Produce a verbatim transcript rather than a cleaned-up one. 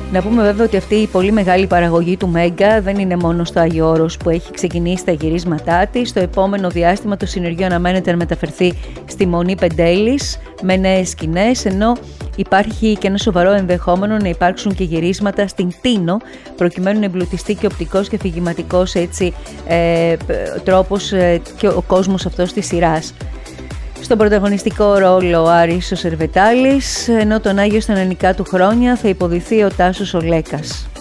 Να πούμε βέβαια ότι αυτή η πολύ μεγάλη παραγωγή του Μέγκα δεν είναι μόνο στο Άγιο Όρος που έχει ξεκινήσει τα γυρίσματά της. Στο επόμενο διάστημα το συνεργείο αναμένεται να μεταφερθεί στη Μονή Πεντέλης με νέες σκηνές, ενώ υπάρχει και ένα σοβαρό ενδεχόμενο να υπάρξουν και γυρίσματα στην Τίνο, προκειμένου να εμπλουτιστεί και οπτικός και αφηγηματικός έτσι, ε, τρόπος ε, και ο κόσμος αυτός της σειράς. Στον πρωταγωνιστικό ρόλο ο Άρης ο Σερβετάλης, ενώ τον Άγιο στα νεανικά του χρόνια θα υποδηθεί ο Τάσος ο Λέκας.